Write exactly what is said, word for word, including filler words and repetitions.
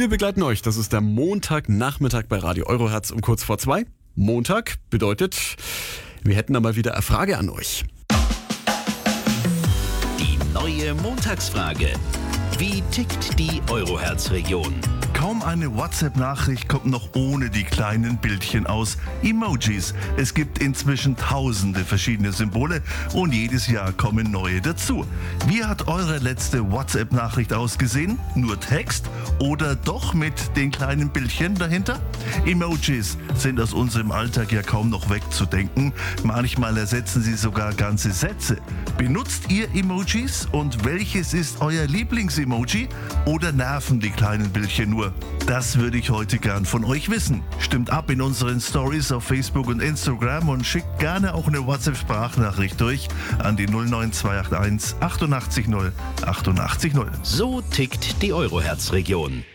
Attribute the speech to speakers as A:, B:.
A: Wir begleiten euch. Das ist der Montagnachmittag bei Radio Eurohertz um kurz vor zwei. Montag bedeutet, wir hätten da mal wieder eine Frage an euch.
B: Die neue Montagsfrage. Wie tickt die Eurohertz-Region?
C: Kaum eine WhatsApp-Nachricht kommt noch ohne die kleinen Bildchen aus Emojis. Es gibt inzwischen tausende verschiedene Symbole und jedes Jahr kommen neue dazu. Wie hat eure letzte WhatsApp-Nachricht ausgesehen? Nur Text oder doch mit den kleinen Bildchen dahinter? Emojis sind aus unserem Alltag ja kaum noch wegzudenken. Manchmal ersetzen sie sogar ganze Sätze. Benutzt ihr Emojis und welches ist euer Lieblings-Emoji? Oder nerven die kleinen Bildchen nur? Das würde ich heute gern von euch wissen. Stimmt ab in unseren Stories auf Facebook und Instagram und schickt gerne auch eine WhatsApp-Sprachnachricht durch an die null neun zwei acht eins achtundachtzig null achtundachtzig null.
B: So tickt die Eurohertz-Region.